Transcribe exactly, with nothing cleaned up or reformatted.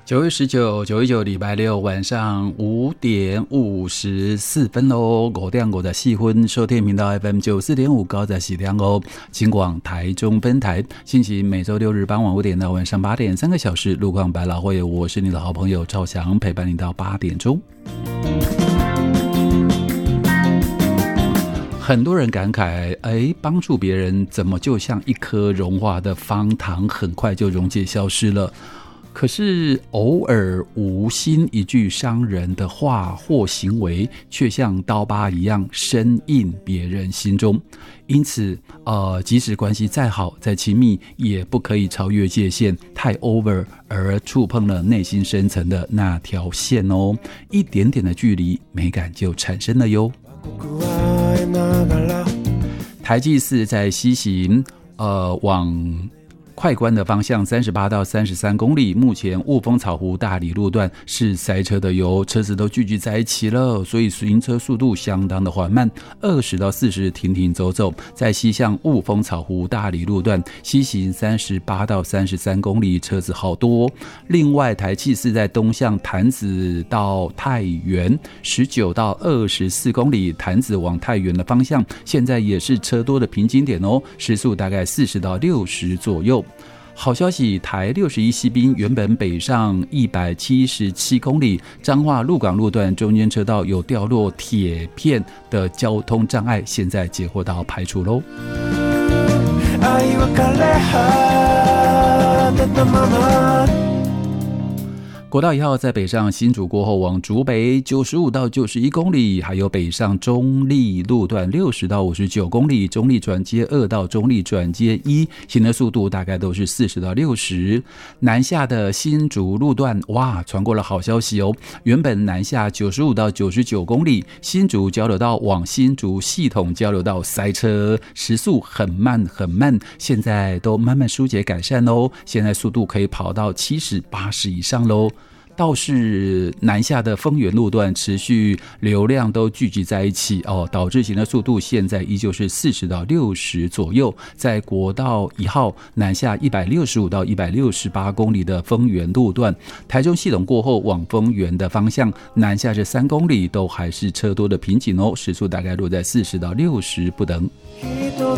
九月十九，九月九礼拜六晚上五点五十四分喽，五点五十四分，收听频道 F M 九四点五高在喜良哦，金广台中分台，星期每周六日傍晚五点到晚上八点，三个小时路况百老汇，我是你的好朋友赵翔，陪伴你到八点钟。很多人感慨，哎，帮助别人怎么就像一颗融化的方糖，很快就溶解消失了。可是偶尔无心一句伤人的话或行为，却像刀疤一样深印别人心中。因此呃，即使关系再好再亲密，也不可以超越界限太 over 而触碰了内心深层的那条线哦。一点点的距离，美感就产生了哟。台祭四在西行呃往快关的方向三十八到三十三公里，目前雾峰草湖大里路段是塞车的哟，车子都聚集在一起了，所以行车速度相当的缓慢，二十到四十停停走走。在西向雾峰草湖大里路段西行三十八到三十三公里，车子好多。另外台七四在东向潭子到太原十九到二十四公里，潭子往太原的方向现在也是车多的瓶颈点哦，时速大概四十到六十左右。好消息，台六十一西滨原本北上一百七十七公里，彰化鹿港路段中间车道有掉落铁片的交通障碍，现在解惑道排除喽。国道一号在北上新竹过后往竹北九十五到九十一公里，还有北上中立路段六十到五十九公里，中立转接二到中立转接一，行的速度大概都是四十到六十。南下的新竹路段，哇，传过了好消息哦！原本南下九十五到九十九公里，新竹交流道往新竹系统交流道塞车，时速很慢很慢，现在都慢慢疏解改善哦，现在速度可以跑到七十、八十以上喽。倒是南下的丰原路段持续流量都聚集在一起哦，导致行的速度现在依旧是四十到六十左右。在国道一号南下一百六十五到一百六十八公里的丰原路段，台中系统过后往丰原的方向南下这三公里都还是车多的瓶颈哦，时速大概落在四十到六十不等。